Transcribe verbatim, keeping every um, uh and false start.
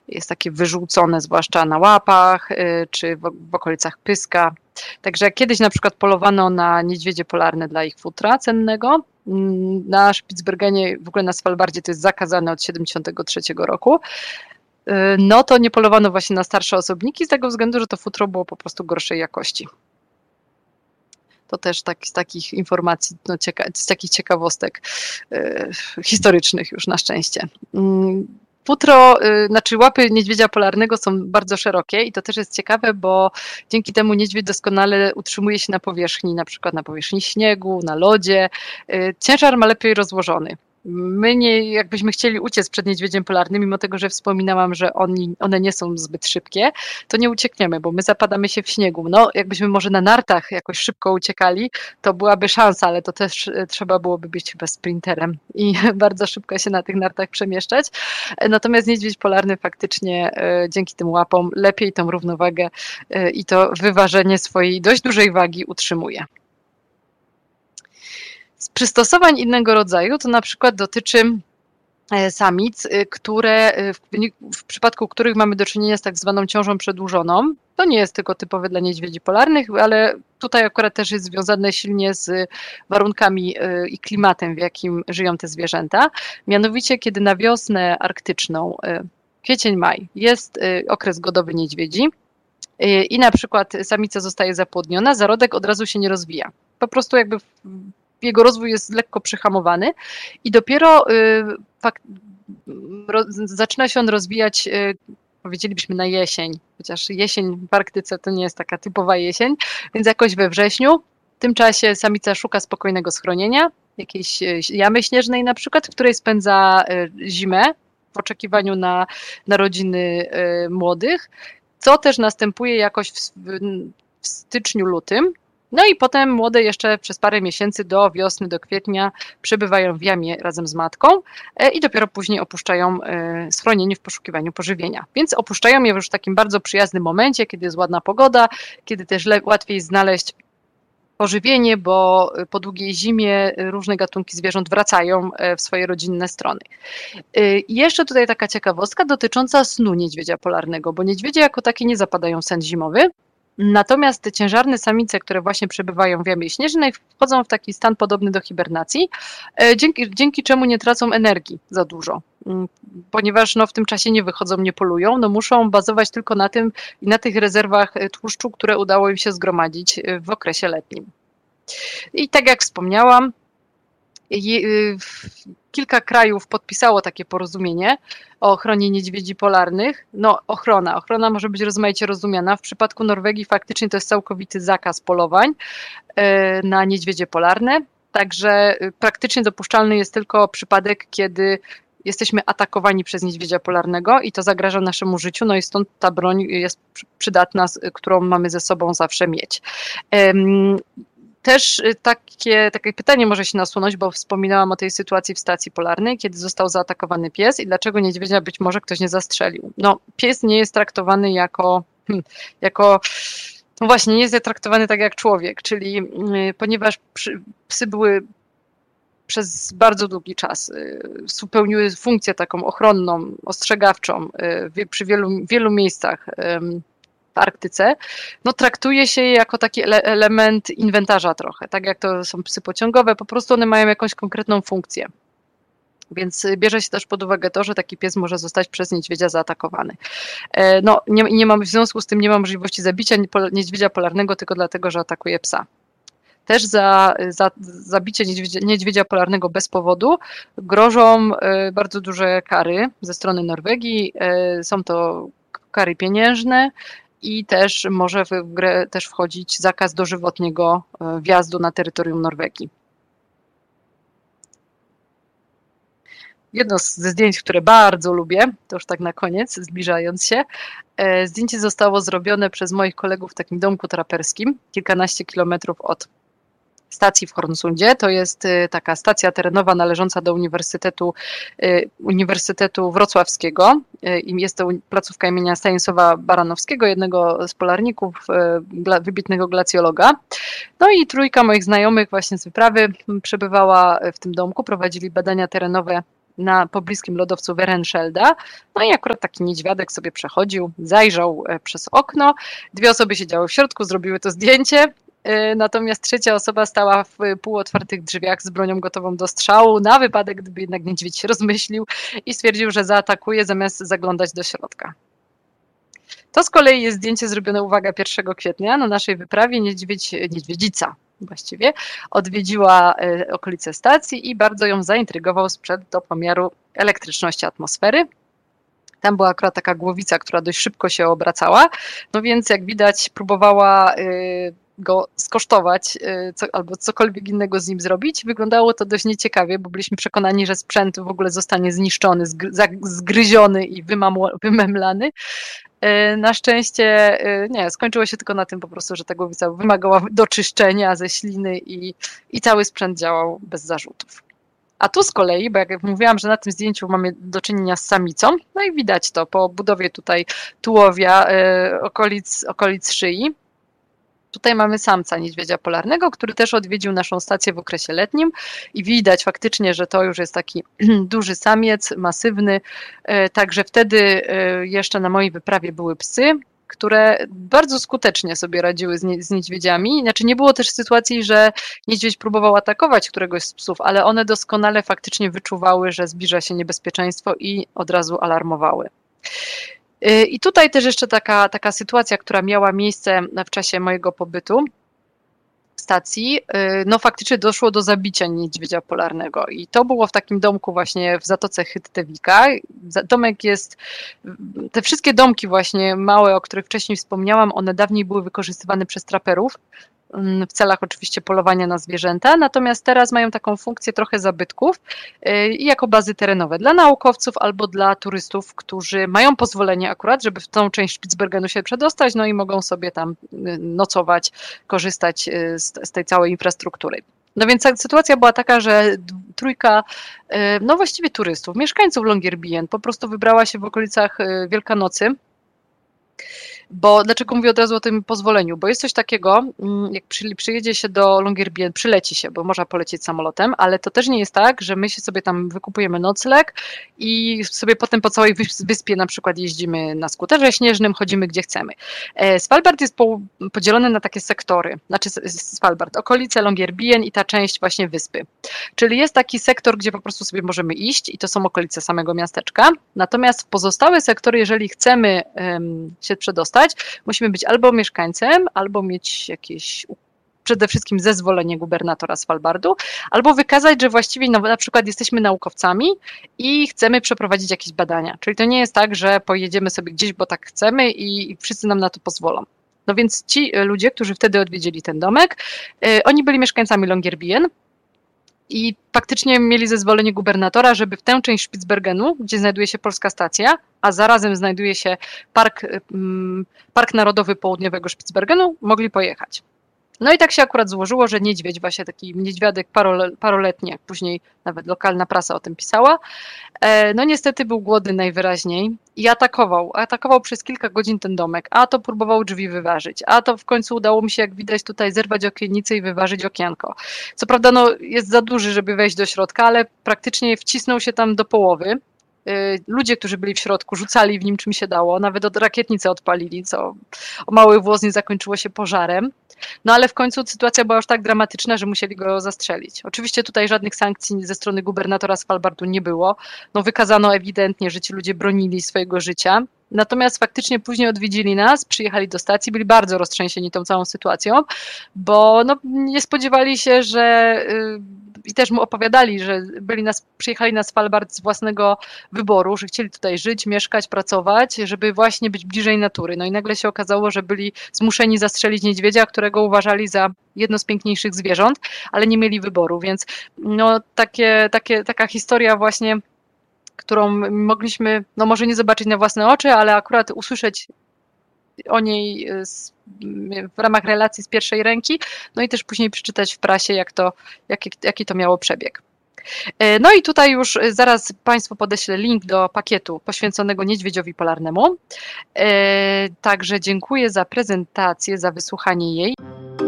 jest takie wyżółcone, zwłaszcza na łapach czy w, w okolicach pyska. Także kiedyś na przykład polowano na niedźwiedzie polarne dla ich futra cennego. Na Spitsbergenie, w ogóle na Svalbardzie to jest zakazane od siedemdziesiątego trzeciego roku. No to nie polowano właśnie na starsze osobniki z tego względu, że to futro było po prostu gorszej jakości. To też tak, z takich informacji, no cieka z takich ciekawostek yy, historycznych już na szczęście. Yy, futro, yy, znaczy łapy niedźwiedzia polarnego są bardzo szerokie i to też jest ciekawe, bo dzięki temu niedźwiedź doskonale utrzymuje się na powierzchni, na przykład na powierzchni śniegu, na lodzie. Yy, ciężar ma lepiej rozłożony. My nie, jakbyśmy chcieli uciec przed niedźwiedziem polarnym, mimo tego, że wspominałam, że oni, one nie są zbyt szybkie, to nie uciekniemy, bo my zapadamy się w śniegu. No, jakbyśmy może na nartach jakoś szybko uciekali, to byłaby szansa, ale to też trzeba byłoby być chyba sprinterem i bardzo szybko się na tych nartach przemieszczać. Natomiast niedźwiedź polarny faktycznie dzięki tym łapom lepiej tą równowagę i to wyważenie swojej dość dużej wagi utrzymuje. Z przystosowań innego rodzaju to na przykład dotyczy samic, które w, w przypadku których mamy do czynienia z tak zwaną ciążą przedłużoną. To nie jest tylko typowe dla niedźwiedzi polarnych, ale tutaj akurat też jest związane silnie z warunkami i klimatem, w jakim żyją te zwierzęta. Mianowicie, kiedy na wiosnę arktyczną, kwiecień, maj, jest okres godowy niedźwiedzi i na przykład samica zostaje zapłodniona, zarodek od razu się nie rozwija. Po prostu jakby jego rozwój jest lekko przyhamowany i dopiero y, fakt, ro, zaczyna się on rozwijać, y, powiedzielibyśmy na jesień, chociaż jesień w Arktyce to nie jest taka typowa jesień, więc jakoś we wrześniu. W tym czasie samica szuka spokojnego schronienia, jakiejś jamy śnieżnej na przykład, w której spędza y, zimę w oczekiwaniu na narodziny y, młodych, co też następuje jakoś w, w, w styczniu, lutym. No i potem młode jeszcze przez parę miesięcy do wiosny, do kwietnia przebywają w jamie razem z matką i dopiero później opuszczają schronienie w poszukiwaniu pożywienia. Więc opuszczają je już w takim bardzo przyjaznym momencie, kiedy jest ładna pogoda, kiedy też łatwiej znaleźć pożywienie, bo po długiej zimie różne gatunki zwierząt wracają w swoje rodzinne strony. I jeszcze tutaj taka ciekawostka dotycząca snu niedźwiedzia polarnego, bo niedźwiedzie jako takie nie zapadają w sen zimowy. Natomiast te ciężarne samice, które właśnie przebywają w jamie śnieżnej, wchodzą w taki stan podobny do hibernacji, dzięki, dzięki czemu nie tracą energii za dużo, ponieważ no, w tym czasie nie wychodzą, nie polują, no, muszą bazować tylko na tym i na tych rezerwach tłuszczu, które udało im się zgromadzić w okresie letnim. I tak jak wspomniałam, kilka krajów podpisało takie porozumienie o ochronie niedźwiedzi polarnych. No ochrona, ochrona może być rozmaicie rozumiana. W przypadku Norwegii faktycznie to jest całkowity zakaz polowań na niedźwiedzie polarne, także praktycznie dopuszczalny jest tylko przypadek, kiedy jesteśmy atakowani przez niedźwiedzia polarnego i to zagraża naszemu życiu, no i stąd ta broń jest przydatna, którą mamy ze sobą zawsze mieć. Też takie, takie pytanie może się nasunąć, bo wspominałam o tej sytuacji w stacji polarnej, kiedy został zaatakowany pies i dlaczego niedźwiedzia być może ktoś nie zastrzelił. No, pies nie jest traktowany jako, hmm, jako no właśnie, nie jest traktowany tak jak człowiek, czyli yy, ponieważ przy, psy były przez bardzo długi czas, yy, pełniły funkcję taką ochronną, ostrzegawczą yy, przy wielu, wielu miejscach yy, w Arktyce, no traktuje się je jako taki ele element inwentarza trochę, tak jak to są psy pociągowe, po prostu one mają jakąś konkretną funkcję. Więc bierze się też pod uwagę to, że taki pies może zostać przez niedźwiedzia zaatakowany. No, nie, nie mam, w związku z tym nie ma możliwości zabicia niedźwiedzia polarnego tylko dlatego, że atakuje psa. Też za, za zabicie niedźwiedzia, niedźwiedzia polarnego bez powodu grożą bardzo duże kary ze strony Norwegii. Są to kary pieniężne, i też może w grę też wchodzić zakaz dożywotniego wjazdu na terytorium Norwegii. Jedno ze zdjęć, które bardzo lubię, to już tak na koniec, zbliżając się, zdjęcie zostało zrobione przez moich kolegów w takim domku traperskim, kilkanaście kilometrów od stacji w Hornsundzie. To jest taka stacja terenowa należąca do Uniwersytetu, Uniwersytetu Wrocławskiego. Jest to placówka imienia Stanisława Baranowskiego, jednego z polarników, wybitnego glacjologa. No i trójka moich znajomych właśnie z wyprawy przebywała w tym domku, prowadzili badania terenowe na pobliskim lodowcu Werenschelda. No i akurat taki niedźwiadek sobie przechodził, zajrzał przez okno, dwie osoby siedziały w środku, zrobiły to zdjęcie, natomiast trzecia osoba stała w półotwartych drzwiach z bronią gotową do strzału na wypadek, gdyby jednak niedźwiedź się rozmyślił i stwierdził, że zaatakuje zamiast zaglądać do środka. To z kolei jest zdjęcie zrobione, uwaga, pierwszego kwietnia na naszej wyprawie. Niedźwiedź, niedźwiedzica właściwie odwiedziła okolice stacji i bardzo ją zaintrygował sprzęt do pomiaru elektryczności atmosfery. Tam była akurat taka głowica, która dość szybko się obracała, no więc jak widać próbowała go skosztować co, albo cokolwiek innego z nim zrobić. Wyglądało to dość nieciekawie, bo byliśmy przekonani, że sprzęt w ogóle zostanie zniszczony, zgryziony i wymemlany. Na szczęście nie, skończyło się tylko na tym po prostu, że ta głowica wymagała doczyszczenia ze śliny i, i cały sprzęt działał bez zarzutów. A tu z kolei, bo jak mówiłam, że na tym zdjęciu mamy do czynienia z samicą, no i widać to po budowie tutaj tułowia, okolic, okolic szyi. Tutaj mamy samca niedźwiedzia polarnego, który też odwiedził naszą stację w okresie letnim i widać faktycznie, że to już jest taki duży samiec, masywny. Także wtedy jeszcze na mojej wyprawie były psy, które bardzo skutecznie sobie radziły z, nie, z niedźwiedziami. Znaczy nie było też sytuacji, że niedźwiedź próbował atakować któregoś z psów, ale one doskonale faktycznie wyczuwały, że zbliża się niebezpieczeństwo i od razu alarmowały. I tutaj też jeszcze taka, taka sytuacja, która miała miejsce w czasie mojego pobytu w stacji, no faktycznie doszło do zabicia niedźwiedzia polarnego i to było w takim domku właśnie w Zatoce Hyttewika. Domek jest, te wszystkie domki właśnie małe, o których wcześniej wspomniałam, one dawniej były wykorzystywane przez traperów, w celach oczywiście polowania na zwierzęta, natomiast teraz mają taką funkcję trochę zabytków i jako bazy terenowe dla naukowców albo dla turystów, którzy mają pozwolenie akurat, żeby w tą część Spitsbergenu się przedostać, no i mogą sobie tam nocować, korzystać z, z tej całej infrastruktury. No więc sytuacja była taka, że trójka, no właściwie turystów, mieszkańców Longyearbyen po prostu wybrała się w okolicach Wielkanocy. Bo dlaczego mówię od razu o tym pozwoleniu? Bo jest coś takiego, jak przy, przyjedzie się do Longyearbyen, przyleci się, bo można polecieć samolotem, ale to też nie jest tak, że my się sobie tam wykupujemy nocleg i sobie potem po całej wyspie na przykład jeździmy na skuterze śnieżnym, chodzimy gdzie chcemy. Svalbard jest po, podzielony na takie sektory, znaczy Svalbard, okolice Longyearbyen i ta część właśnie wyspy. Czyli jest taki sektor, gdzie po prostu sobie możemy iść i to są okolice samego miasteczka, natomiast w pozostałe sektory, jeżeli chcemy um, się przedostać, musimy być albo mieszkańcem, albo mieć jakieś przede wszystkim zezwolenie gubernatora Svalbardu, albo wykazać, że właściwie no, na przykład jesteśmy naukowcami i chcemy przeprowadzić jakieś badania. Czyli to nie jest tak, że pojedziemy sobie gdzieś, bo tak chcemy i wszyscy nam na to pozwolą. No więc ci ludzie, którzy wtedy odwiedzili ten domek, yy, oni byli mieszkańcami Longyearbyen i faktycznie mieli zezwolenie gubernatora, żeby w tę część Spitsbergenu, gdzie znajduje się polska stacja, a zarazem znajduje się Park, Park Narodowy Południowego Spitsbergenu, mogli pojechać. No i tak się akurat złożyło, że niedźwiedź, właśnie taki niedźwiadek paroletni, jak później nawet lokalna prasa o tym pisała, no niestety był głodny najwyraźniej i atakował. Atakował przez kilka godzin ten domek, a to próbował drzwi wyważyć, a to w końcu udało mi się, jak widać tutaj, zerwać okienicę i wyważyć okienko. Co prawda no, jest za duży, żeby wejść do środka, ale praktycznie wcisnął się tam do połowy. Ludzie, którzy byli w środku, rzucali w nim czym się dało, nawet od rakietnicy odpalili, co o mały włos nie zakończyło się pożarem. No ale w końcu sytuacja była już tak dramatyczna, że musieli go zastrzelić. Oczywiście tutaj żadnych sankcji ze strony gubernatora Svalbardu nie było. No wykazano ewidentnie, że ci ludzie bronili swojego życia. Natomiast faktycznie później odwiedzili nas, przyjechali do stacji, byli bardzo roztrzęsieni tą całą sytuacją, bo no, nie spodziewali się, że i też mu opowiadali, że byli nas, przyjechali na Svalbard z własnego wyboru, że chcieli tutaj żyć, mieszkać, pracować, żeby właśnie być bliżej natury. No i nagle się okazało, że byli zmuszeni zastrzelić niedźwiedzia, którego uważali za jedno z piękniejszych zwierząt, ale nie mieli wyboru, więc no, takie, takie, taka historia właśnie, którą mogliśmy, no może nie zobaczyć na własne oczy, ale akurat usłyszeć o niej z, w ramach relacji z pierwszej ręki, no i też później przeczytać w prasie, jak to, jaki, jaki to miało przebieg. No i tutaj już zaraz Państwu podeślę link do pakietu poświęconego niedźwiedziowi polarnemu. Także dziękuję za prezentację, za wysłuchanie jej.